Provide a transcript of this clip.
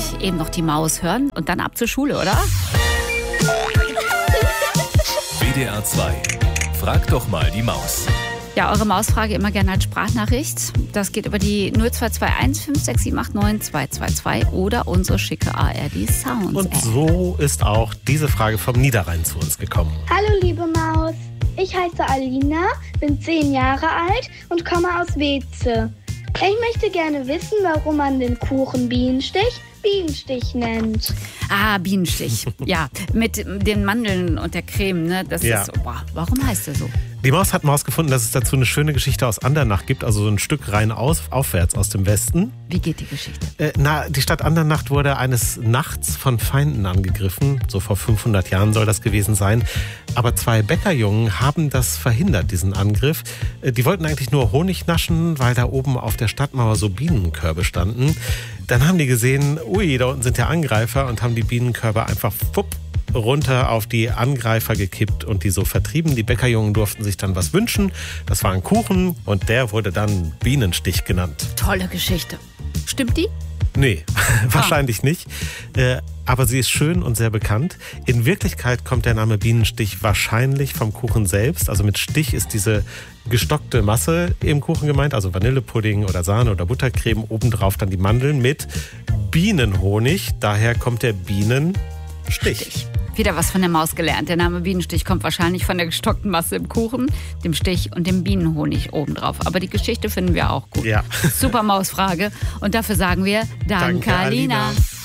eben noch die Maus hören und dann ab zur Schule, oder? WDR 2. Frag doch mal die Maus. Ja, eure Mausfrage immer gerne als Sprachnachricht. Das geht über die 0221 5678 9222 oder unsere schicke ARD Sounds. Und so ist auch diese Frage vom Niederrhein zu uns gekommen. Hallo liebe Maus, ich heiße Alina, bin 10 Jahre alt und komme aus Weeze. Ich möchte gerne wissen, warum man den Kuchen Bienenstich nennt. Ah, Bienenstich. Ja, mit den Mandeln und der Creme, ne? Das ist so, boah, warum heißt der so? Die Maus hat mal herausgefunden, dass es dazu eine schöne Geschichte aus Andernach gibt, also so ein Stück rein aufwärts aus dem Westen. Wie geht die Geschichte? Die Stadt Andernach wurde eines Nachts von Feinden angegriffen. So vor 500 Jahren soll das gewesen sein. Aber 2 Bäckerjungen haben das verhindert, diesen Angriff. Die wollten eigentlich nur Honig naschen, weil da oben auf der Stadtmauer so Bienenkörbe standen. Dann haben die gesehen, ui, da unten sind ja Angreifer und haben die Bienenkörbe einfach runter auf die Angreifer gekippt und die so vertrieben. Die Bäckerjungen durften sich dann was wünschen. Das war ein Kuchen und der wurde dann Bienenstich genannt. Tolle Geschichte. Stimmt die? Nee, wahrscheinlich nicht. Aber sie ist schön und sehr bekannt. In Wirklichkeit kommt der Name Bienenstich wahrscheinlich vom Kuchen selbst. Also mit Stich ist diese gestockte Masse im Kuchen gemeint, also Vanillepudding oder Sahne oder Buttercreme. Obendrauf dann die Mandeln mit Bienenhonig. Daher kommt der Bienenstich. Wieder was von der Maus gelernt. Der Name Bienenstich kommt wahrscheinlich von der gestockten Masse im Kuchen, dem Stich und dem Bienenhonig obendrauf. Aber die Geschichte finden wir auch gut. Ja. Super Mausfrage. Und dafür sagen wir Danke, Alina.